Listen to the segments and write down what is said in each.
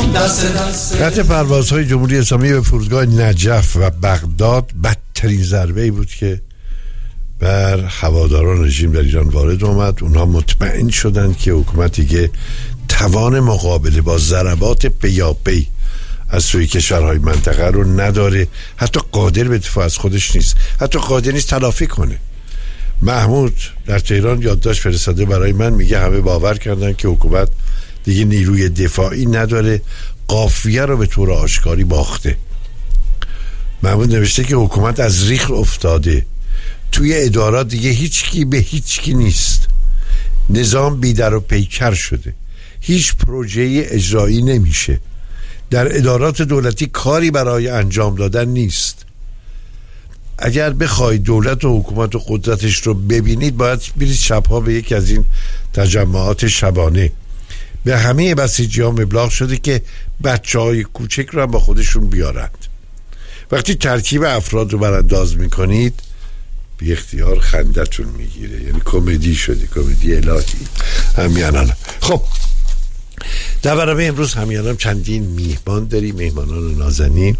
قطع پروازهای جمهوری اسلامی به فرودگاه نجف و بغداد بدترین ضربه‌ای بود که بر هواداران رژیم در ایران وارد آمد. اونها مطمئن شدند که حکومت دیگه توان مقابله با ضربات پیاپی از سوی کشورهای منطقه رو نداره، حتی قادر به دفاع از خودش نیست، حتی قادر نیست تلافی کنه. محمود در تهران یادداشت فرستاده برای من، میگه همه باور کردن که حکومت دیگه نیروی دفاعی نداره، قافیه رو به طور آشکاری باخته. محمود نوشته که حکومت از ریخ افتاده، توی ادارات دیگه هیچکی به هیچکی نیست، نظام بیدر و پیکر شده، هیچ پروژه اجرایی نمیشه، در ادارات دولتی کاری برای انجام دادن نیست. اگر بخواید دولت و حکومت و قدرتش رو ببینید باید برید شبها به یک از این تجمعات شبانه. به همه بسیجیان ابلاغ شده که بچه‌های کوچک رو هم با خودشون بیارند. وقتی ترکیب افراد رو برانداز میکنید بی اختیار خندتون میگیره، یعنی کمدی شده، کمدی الهی همیانان. خب در برنامه امروز همیانان چندین میهمان داریم، میهمانان نازنین.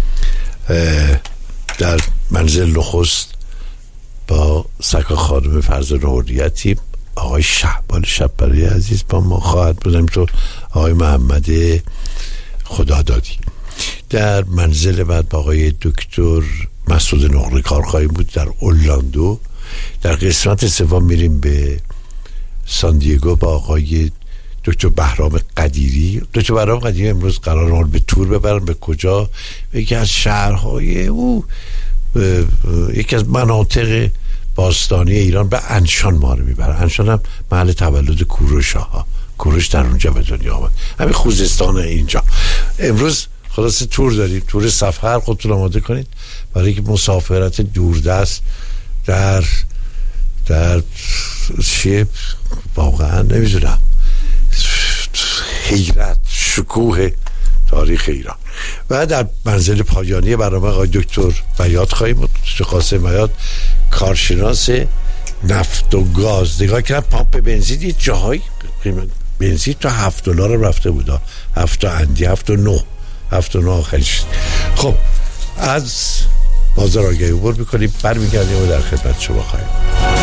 در منزل نخست با سکا خانم فرزانه حریتی آقای شهبال شب‌بری عزیز با ما خواهد بودم، تو آقای محمد خدادادی. در منزل بعد با آقای دکتر مسعود نقره کار خواهیم بود در اورلاندو. در قسمت سوم میریم به سان دیگو با آقای دکتر بهرام قدیری. دکتر بهرام قدیری امروز قرار به تور ببرن. به کجا؟ یکی از شهرهای او، یکی از مناطق باستانی ایران، به انشان ما رو میبرن. انشان هم محل تولد کوروش ها، کوروش در اونجا به دنیا آمد، همین خوزستان اینجا. امروز خلاص تور داریم، تور سفر. خودتون آماده کنید برای که مسافرت دوردست در چیه واقعا نمیدونم، حیرت، شکوه تاریخ ایران. و در منزل پایانی برنامه آقای دکتر بیات خواهیم بود. دکتر قاسم بیات کارشناس نفت و گاز. نگاه کردم پامپ بنزین یه جاهای قیمت بنزین تا $7 رفته بود، 7 اندی، 7.9 آخرش. خب از بازار آگهی عبور میکنیم، برمیگردیم و در خدمت شما خواهیم.